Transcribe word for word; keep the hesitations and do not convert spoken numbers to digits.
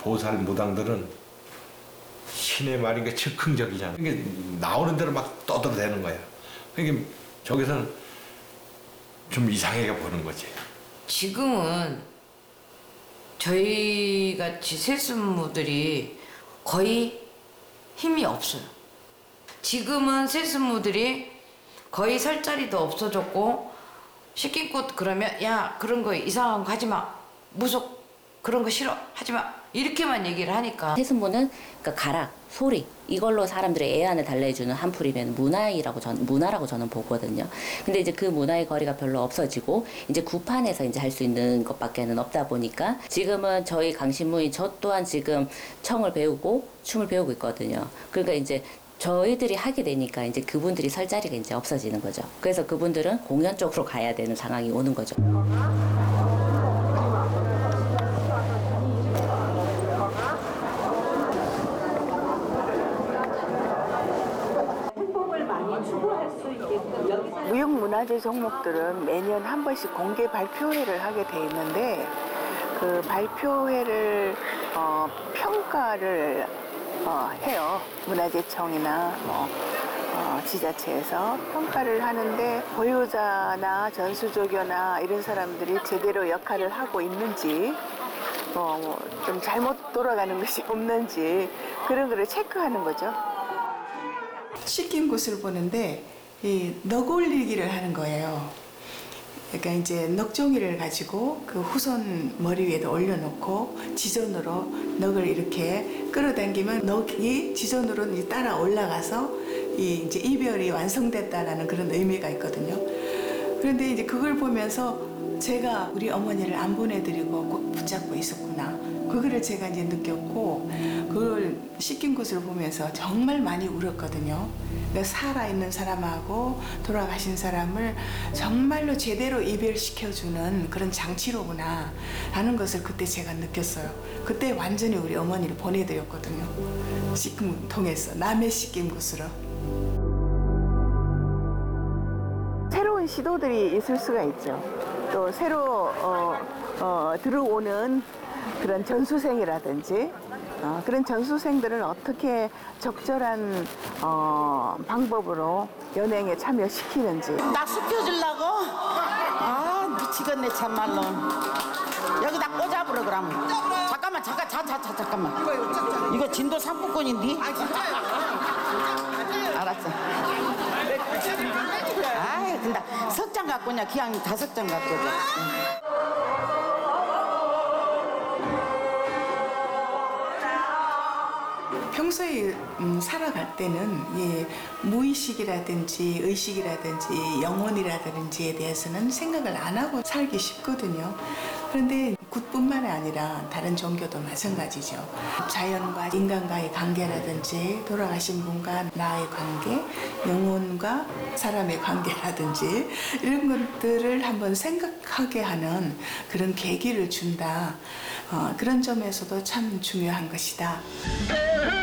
보살 무당들은 신의 말인 게 즉흥적이잖아. 이게 나오는 대로 막 떠들어대는 거야. 그러니까 저기서는 좀 이상하게 보는 거지. 지금은 저희 같이 세습무들이 거의 힘이 없어요. 지금은 세습무들이 거의 설 자리도 없어졌고, 시킨 꽃 그러면 야 그런 거 이상한 거 하지 마, 무속 그런 거 싫어 하지 마, 이렇게만 얘기를 하니까. 세습무는 그러니까 가락, 소리 이걸로 사람들의 애안을 달래주는 한풀이면 문화이라고 전 문화라고 저는 보거든요. 근데 이제 그 문화의 거리가 별로 없어지고 이제 구판에서 이제 할 수 있는 것밖에는 없다 보니까 지금은 저희 강신무인 저 또한 지금 청을 배우고 춤을 배우고 있거든요. 그러니까 이제 저희들이 하게 되니까 이제 그분들이 설 자리가 이제 없어지는 거죠. 그래서 그분들은 공연 쪽으로 가야 되는 상황이 오는 거죠. 무형문화재 종목들은 매년 한 번씩 공개 발표회를 하게 돼 있는데 그 발표회를 어, 평가를 어, 해요. 문화재청이나 뭐 어, 지자체에서 평가를 하는데 보유자나 전수조교나 이런 사람들이 제대로 역할을 하고 있는지 어, 좀 잘못 돌아가는 것이 없는지 그런 거를 체크하는 거죠. 씻긴 곳을 보는데 이 넋올리기를 하는 거예요. 그러니까 이제 넋종이를 가지고 그 후손 머리 위에다 올려놓고 지존으로 넋을 이렇게 끌어당기면 넋이 지존으로 이제 따라 올라가서 이 이제 이별이 완성됐다라는 그런 의미가 있거든요. 그런데 이제 그걸 보면서 제가 우리 어머니를 안 보내드리고 꼭 붙잡고 있었구나. 그거를 제가 이제 느꼈고 그걸 씻긴 곳을 보면서 정말 많이 울었거든요. 살아있는 사람하고 돌아가신 사람을 정말로 제대로 이별시켜주는 그런 장치로구나 라는 것을 그때 제가 느꼈어요. 그때 완전히 우리 어머니를 보내드렸거든요. 씻김 통해서 남의 씻김 곳으로. 새로운 시도들이 있을 수가 있죠. 또 새로 어, 어, 들어오는 그런 전수생이라든지 어, 그런 전수생들을 어떻게 적절한 어, 방법으로 연행에 참여시키는지. 나 시켜주려고? 아 미치겠네 참말로. 여기다 꽂아버려 그럼. 잠깐만 잠깐 자자자 잠깐만. 이거 진도 상품권인데? 아 진짜요? 알았어. 아이 근데 석 장 갖고 오냐 기왕 다섯 장 갖고 오자. 평소에 음, 살아갈 때는 예, 무의식이라든지 의식이라든지 영혼이라든지에 대해서는 생각을 안 하고 살기 쉽거든요. 그런데 굿뿐만 아니라 다른 종교도 마찬가지죠. 자연과 인간과의 관계라든지 돌아가신 분과 나의 관계, 영혼과 사람의 관계라든지 이런 것들을 한번 생각하게 하는 그런 계기를 준다. 어, 그런 점에서도 참 중요한 것이다.